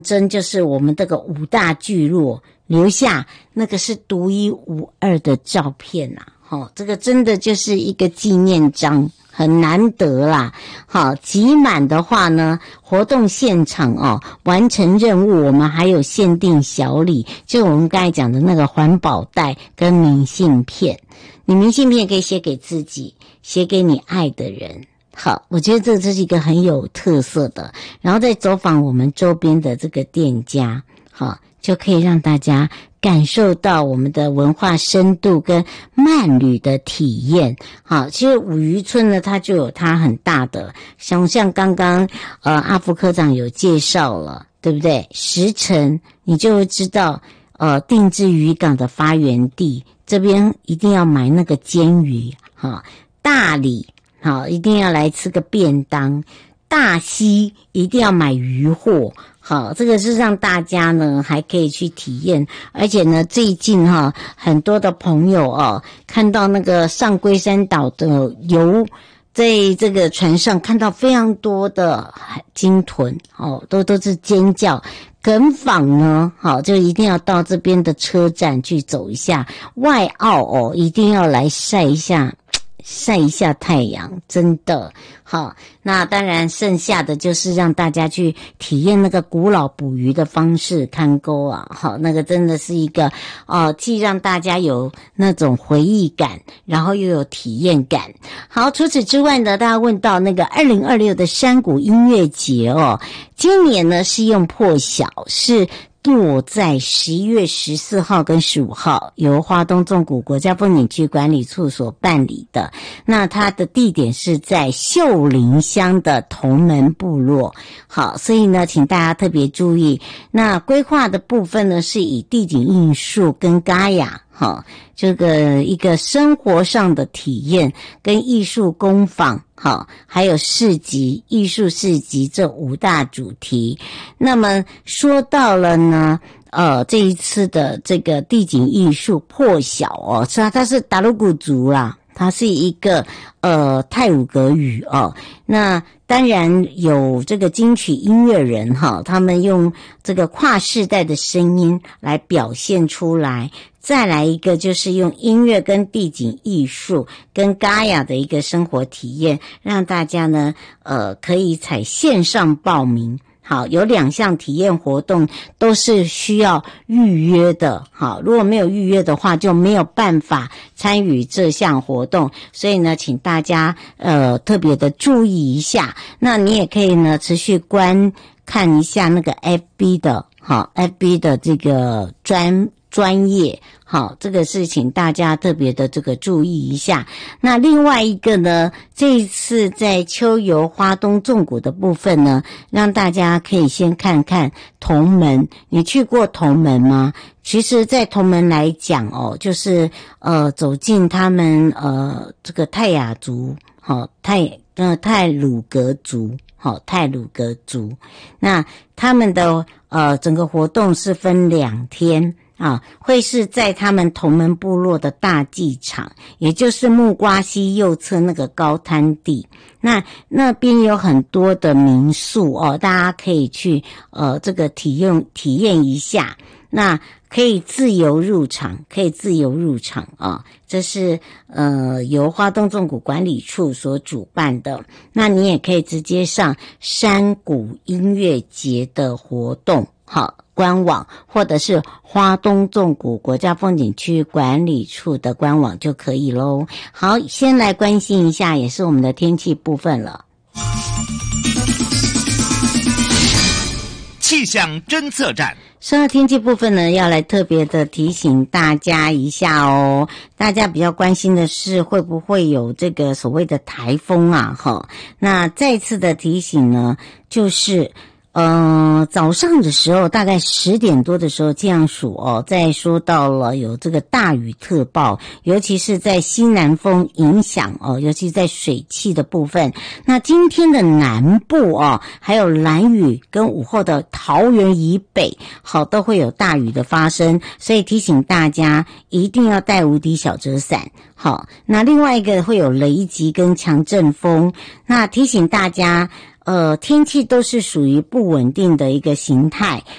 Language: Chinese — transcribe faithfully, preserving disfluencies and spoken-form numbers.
真就是我们这个五大聚落留下那个是独一无二的照片呐、啊，哦，这个真的就是一个纪念章，很难得啦。好，集满的话呢，活动现场哦，完成任务，我们还有限定小礼，就我们刚才讲的那个环保袋跟明信片。你明信片可以写给自己，写给你爱的人。好，我觉得这这是一个很有特色的，然后再走访我们周边的这个店家，好，就可以让大家感受到我们的文化深度跟慢旅的体验。好，其实五渔村呢，它就有它很大的，像像刚刚呃阿福科长有介绍了，对不对？时辰你就会知道，呃，定制渔港的发源地这边一定要买那个煎鱼，哈，大理。好，一定要来吃个便当。大溪一定要买鱼货。好，这个是让大家呢还可以去体验，而且呢最近哈很多的朋友哦看到那个上龟山岛的游，在这个船上看到非常多的鲸豚哦，都都是尖叫。耿坊呢，好，就一定要到这边的车站去走一下。外澳哦，一定要来晒一下。晒一下太阳，真的好。那当然剩下的就是让大家去体验那个古老捕鱼的方式，看钩啊，好，那个真的是一个呃既让大家有那种回忆感，然后又有体验感。好，除此之外呢，大家问到那个二零二六的山谷音乐节哦，今年呢是用破晓，是落在十一月十四号跟十五号，由花东纵谷国家风景区管理处所办理的。那它的地点是在秀林乡的同门部落。好，所以呢，请大家特别注意。那规划的部分呢，是以地景艺术跟嘎雅，好，这个一个生活上的体验跟艺术工坊。好，还有市集、艺术市集这五大主题。那么说到了呢，呃，这一次的这个地景艺术破晓哦，是啊，它是达鲁古族啦，它是一个呃泰鲁格语哦。那当然有这个金曲音乐人哈，他们用这个跨世代的声音来表现出来。再来一个就是用音乐跟地景艺术跟嘎雅的一个生活体验，让大家呢呃可以采线上报名。好，有两项体验活动都是需要预约的。好，如果没有预约的话，就没有办法参与这项活动。所以呢，请大家呃特别的注意一下。那你也可以呢持续观看一下那个 F B 的，好 ，F B 的这个专。专业，好，这个是请大家特别的这个注意一下。那另外一个呢，这一次在秋游花东纵谷的部分呢，让大家可以先看看同门。你去过同门吗？其实在同门来讲哦，就是呃走进他们呃这个泰雅族，好、哦、泰呃泰鲁格族。好，泰鲁格族，那他们的呃整个活动是分两天啊，会是在他们同门部落的大祭场，也就是木瓜溪右侧那个高滩地。那那边有很多的民宿哦，大家可以去呃这个体验体验一下。那可以自由入场，可以自由入场啊！这是呃由花东纵谷管理处所主办的。那你也可以直接上山谷音乐节的活动好官网，或者是花东纵谷国家风景区管理处的官网就可以咯。好，先来关心一下，也是我们的天气部分了。 气象侦测站。 说到天气部分呢，要来特别的提醒大家一下哦。大家比较关心的是会不会有这个所谓的台风啊？哈，那再次的提醒呢，就是呃，早上的时候，大概十点多的时候，气象署哦，在说到了有这个大雨特报，尤其是在西南风影响哦，尤其在水汽的部分。那今天的南部哦，还有兰屿跟午后的桃园以北，好都会有大雨的发生，所以提醒大家一定要带无敌小折伞。好，那另外一个会有雷击跟强阵风，那提醒大家。 呃天气都是属于不稳定的一个形态。